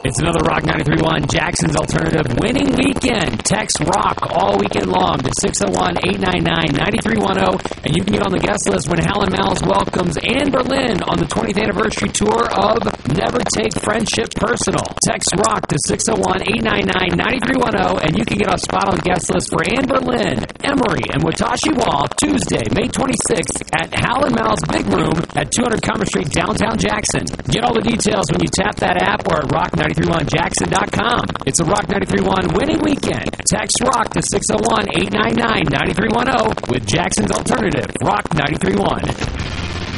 It's another Rock 93.1 Jackson's Alternative winning weekend. Text ROCK all weekend long to 601-899-9310, and you can get on the guest list when Hal and Mal's welcomes Anne Berlin on the 20th anniversary tour of Never Take Friendship Personal. Text ROCK to 601-899-9310, and you can get a spot on the guest list for Anne Berlin, Emery, and Watashi Wall Tuesday, May 26th at Hal and Mal's Big Room at 200 Commerce Street, downtown Jackson. Get all the details when you tap that app or at rock931jackson.com. It's a Rock 93.1 winning weekend. Text ROCK to 601-899-9310 with Jackson's Alternative, Rock 93.1.